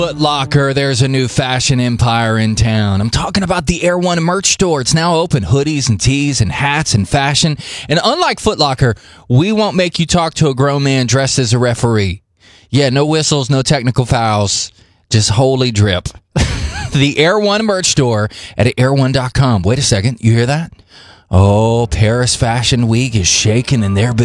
Foot Locker, there's a new fashion empire in town. I'm talking about the Air One merch store. It's now open. Hoodies and tees and hats and fashion. And unlike Foot Locker, we won't make you talk to a grown man dressed as a referee. Yeah, no whistles, no technical fouls. Just holy drip. The Air One merch store at air1.com. Wait a second. You hear that? Oh, Paris Fashion Week is shaking in their